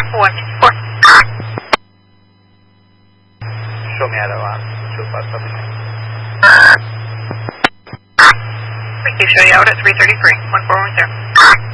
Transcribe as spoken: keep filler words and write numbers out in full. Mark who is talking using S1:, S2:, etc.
S1: one fifty-four.
S2: Show me out of one. Two five seven.
S1: We can show you out at three thirty-three. one four one zero.